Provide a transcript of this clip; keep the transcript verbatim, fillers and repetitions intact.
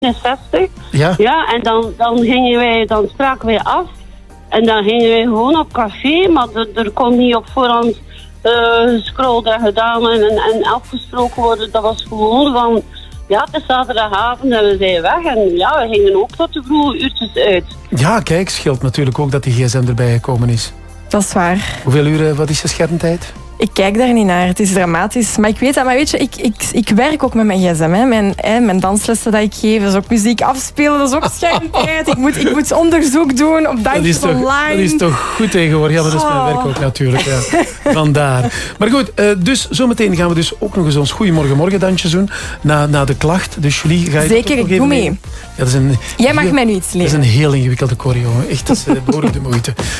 vijfenzestig. Ja. Ja, en dan, dan gingen wij, dan spraken wij af. En dan gingen wij gewoon op café, maar er, er kon niet op voorhand uh, gescrolld en gedaan en, en afgesproken worden. Dat was gewoon van, ja, het is zaterdagavond en we zijn weg. En ja, we gingen ook tot de vroege uurtjes uit. Ja, kijk, scheelt natuurlijk ook dat die gsm erbij gekomen is. Dat is waar. Hoeveel uur, wat is je schermtijd? Ik kijk daar niet naar. Het is dramatisch. Maar ik weet dat. Maar weet je, ik, ik, ik werk ook met mijn gsm. Hè. Mijn, hè, mijn danslessen dat ik geef, is ook muziek afspelen, dat is ook schermtijd. Ik moet, ik moet onderzoek doen op dansjes online. Dat is toch goed tegenwoordig. Ja, dat is mijn werk ook natuurlijk. Ja. Vandaar. Maar goed, uh, dus zometeen gaan we dus ook nog eens ons Goeiemorgen Morgen dansje doen. Na, na de klacht. Dus Julie, ga je Zeker, ik doe mee. Ja, dat is een Jij mag heel, mij nu iets leren. Dat is een heel ingewikkelde choreo. Echt, dat is uh, behoorlijk de moeite.